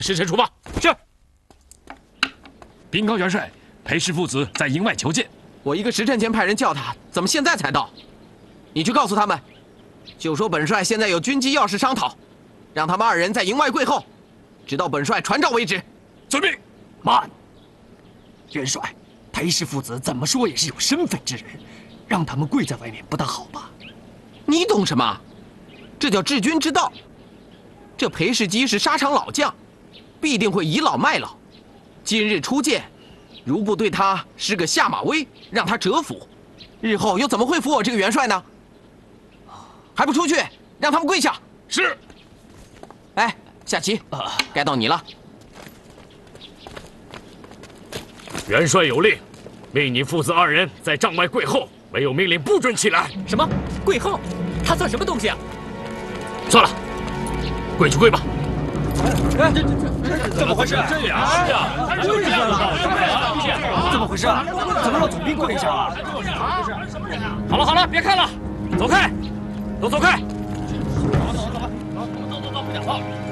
使臣出发。 是。 禀告元帅，裴氏父子在营外求见。 我1个时辰前派人叫他，怎么现在才到？你去告诉他们，就说本帅现在有军机要事商讨，让他们2人在营外跪候，直到本帅传召为止。 遵命。 慢，元帅，裴氏父子怎么说也是有身份之人，让他们跪在外面不大好吧？ 你懂什么？这叫治军之道。这裴世基是沙场老将，必定会倚老卖老。今日初见，如不对他施个下马威，让他折服，日后又怎么会服我这个元帅呢？还不出去，让他们跪下！ 是。 哎，夏琦，该到你了。 元帅有令，命你父子2人在帐外跪候，没有命令不准起来。 什么？跪后？他算什么东西啊？ 算了，跪就跪吧。 哎，怎么回事？ 这样是啊， 跪下了！怎么回事？怎么让总兵跪下了？ 好了好了，别看了，走开，都走开。 走，不讲话了。